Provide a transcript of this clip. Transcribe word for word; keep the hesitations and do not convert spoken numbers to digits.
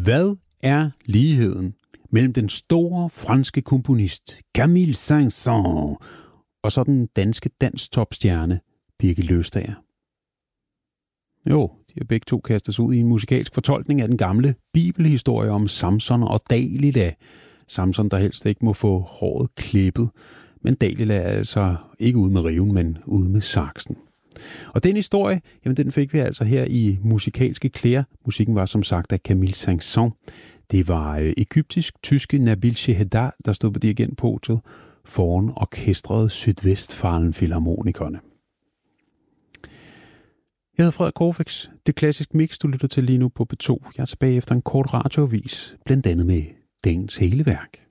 Hvad er ligheden mellem den store franske komponist Camille Saint-Saëns og så den danske danstopstjerne Birgit Løvstager? Jo, de har begge to kastet sig ud i en musikalsk fortolkning af den gamle bibelhistorie om Samson og Dalila. Samson, der helst ikke må få håret klippet, men Dalila er altså ikke ude med riven, men ude med saksen. Og den historie, jamen den fik vi altså her i musikalske klæder. Musikken var som sagt af Camille Saint-Saëns. Det var øh, egyptisk-tyske Nabil Shehedar, der stod på dirigentpodiet foran orkestret Sydvestfalen Filharmonikerne. Jeg hedder Frederik Corfix. Det klassiske mix, du lytter til lige nu på B to. Jeg er tilbage efter en kort radioavis, blandt andet med dagens hele værk.